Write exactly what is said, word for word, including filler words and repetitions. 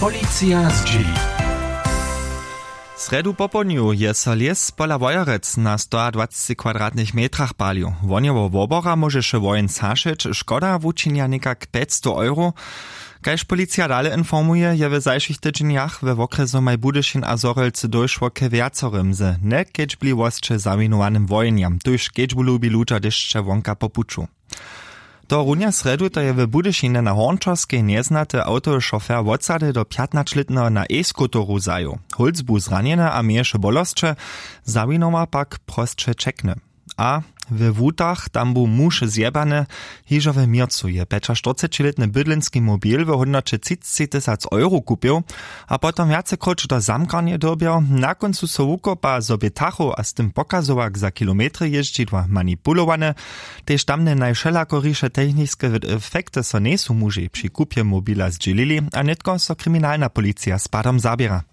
Policja z dzieli. Sredu popodniu je so les pola Wojerec na sto dwadzieścia kwadratnych metrach palił. Wonjewo wobora może się wojen saszyć, szkoda wuczynia niekak pięćset euro. Kajż policja dale informuje, je w zajszych tydzieniach we okresu Majbudyszin a Zorelcy dojszło ke wiacorym z nekedźbliwosće zawinowanym wojenjam, tuż kedźbu lubi ludzie deszcze wonka popuczu. Do runia sredu to je w Budyšinie na Hornčorskej neznate auto šofér wodsady do piętnastoletnego na e-skutoru zaju. Hulc bu zranjene a mieješe bolostče, zawinowa pak prostše čekne. A w wutach tam bu muž zjebane, hižo w Mircu je czterdziestoletny bydlenski mobil w hodnocie třicet tysac euro kupił, a potom jacekroć do zamkarnie dobiał, na końcu so wukopa sobie tachu a z tym pokazowak za kilometry jeździdła manipulowane, tež tamne najšelakoriše techniske efekty so nesu muži przy kupie mobila zdzielili, a netko so kryminalna policja z padom zabiera.